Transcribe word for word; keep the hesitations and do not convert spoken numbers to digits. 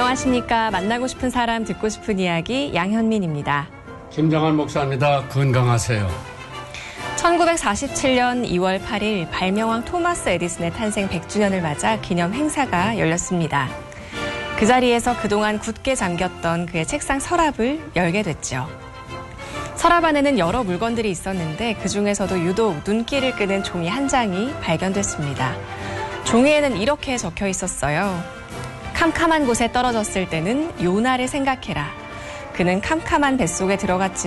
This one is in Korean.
안녕하십니까. 만나고 싶은 사람, 듣고 싶은 이야기 양현민입니다. 김정한 목사입니다. 건강하세요. 천구백사십칠 년 이월 팔일 발명왕 토마스 에디슨의 탄생 백 주년을 맞아 기념 행사가 열렸습니다. 그 자리에서 그동안 굳게 잠겼던 그의 책상 서랍을 열게 됐죠. 서랍 안에는 여러 물건들이 있었는데 그중에서도 유독 눈길을 끄는 종이 한 장이 발견됐습니다. 종이에는 이렇게 적혀 있었어요. 캄캄한 곳에 떨어졌을 때는 요나를 생각해라. 그는 캄캄한 뱃속에 들어갔지만